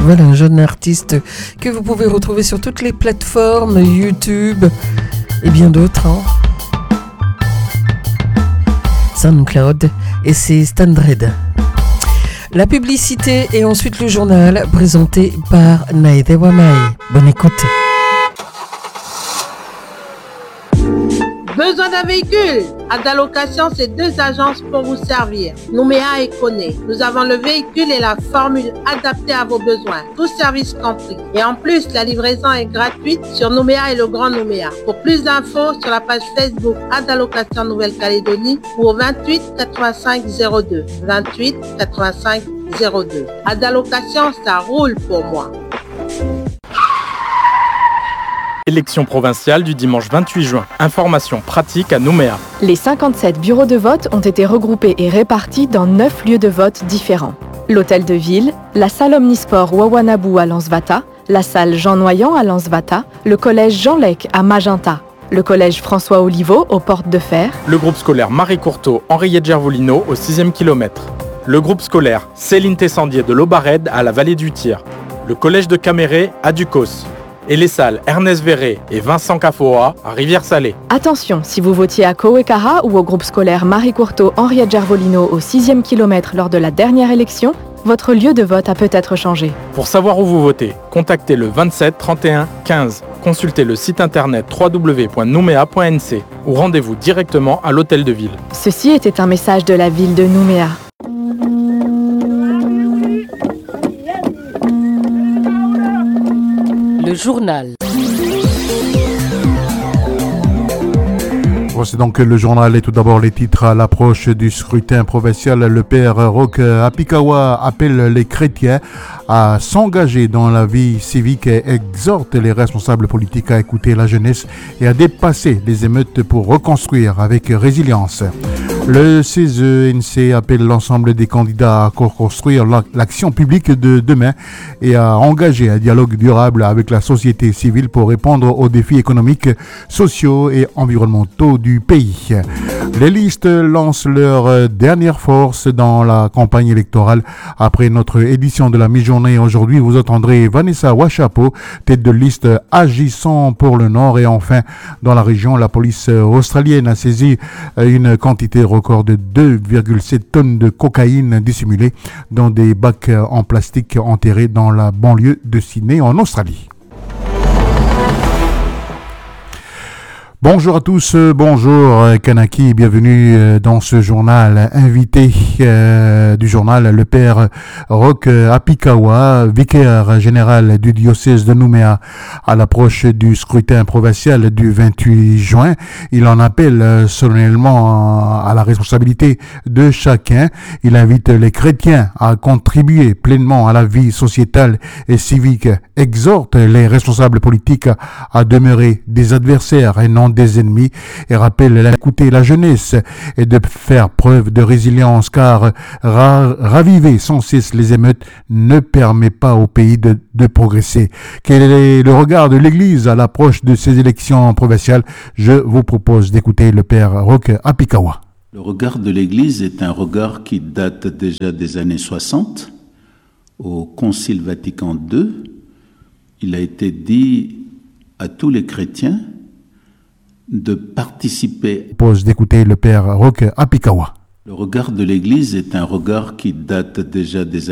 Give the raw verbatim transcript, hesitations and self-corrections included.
Voilà un jeune artiste que vous pouvez retrouver sur toutes les plateformes, YouTube et bien d'autres. Hein. SoundCloud et c'est Standred. La publicité et ensuite le journal présenté par Naïde Wamai. Bonne écoute. Besoin d'un véhicule? Adalocation, c'est deux agences pour vous servir. Nouméa et Koné. Nous avons le véhicule et la formule adaptée à vos besoins. Tout service compris. Et en plus, la livraison est gratuite sur Nouméa et le Grand Nouméa. Pour plus d'infos, sur la page Facebook Adalocation Nouvelle-Calédonie ou au vingt-huit quatre-vingt-cinq zéro deux. vingt-huit quatre-vingt-cinq zéro deux. Adalocation, ça roule pour moi. Élection provinciale du dimanche vingt-huit juin. Information pratique à Nouméa. Les cinquante-sept bureaux de vote ont été regroupés et répartis dans neuf lieux de vote différents. L'hôtel de ville, la salle omnisport Wawanabou à Lansvata, la salle Jean Noyant à Lansvata, le collège Jean Lec à Magenta, le collège François Oliveau aux Portes de Fer, le groupe scolaire Marie Courteau Henriette Gervolino au sixième kilomètre, le groupe scolaire Céline Tessandier de l'Aubared à la vallée du Tir, le collège de Caméré à Ducos, et les salles Ernest Verret et Vincent Cafoa à Rivière-Salée. Attention, si vous votiez à Kowekara ou au groupe scolaire Marie Courteau Henriette Gervolino au sixième kilomètre lors de la dernière élection, votre lieu de vote a peut-être changé. Pour savoir où vous votez, contactez le vingt-sept trente et un quinze, consultez le site internet w w w point noumea point n c ou rendez-vous directement à l'hôtel de ville. Ceci était un message de la ville de Nouméa. Le journal. Voici donc le journal et tout d'abord les titres à l'approche du scrutin provincial. Le père Roch Apikawa appelle les chrétiens à s'engager dans la vie civique et exhorte les responsables politiques à écouter la jeunesse et à dépasser les émeutes pour reconstruire avec résilience. Le C E S E N C appelle l'ensemble des candidats à co-construire l'action publique de demain et à engager un dialogue durable avec la société civile pour répondre aux défis économiques, sociaux et environnementaux du pays. Les listes lancent leur dernière force dans la campagne électorale. Après notre édition de la mi-journée aujourd'hui, vous entendrez Vanessa Wachapo, tête de liste agissant pour le Nord. Et enfin, dans la région, la police australienne a saisi une quantité record de deux virgule sept tonnes de cocaïne dissimulée dans des bacs en plastique enterrés dans la banlieue de Sydney en Australie. Bonjour à tous, bonjour Kanaki, bienvenue dans ce journal. Invité euh, du journal, le père Roch Apikawa, vicaire général du diocèse de Nouméa, à l'approche du scrutin provincial du vingt-huit juin. Il en appelle solennellement à la responsabilité de chacun. Il invite les chrétiens à contribuer pleinement à la vie sociétale et civique, exhorte les responsables politiques à demeurer des adversaires et non des ennemis et rappelle d'écouter la jeunesse et de faire preuve de résilience car ra- raviver sans cesse les émeutes ne permet pas au pays de, de progresser. Quel est le regard de l'Église à l'approche de ces élections provinciales? Je vous propose d'écouter le père Roch Apikawa. Le regard de l'Église est un regard qui date déjà des années soixante. Au Concile Vatican deux, il a été dit à tous les chrétiens de participer. Je propose d'écouter le père Roch Apikawa. Le regard de l'Église est un regard qui date déjà des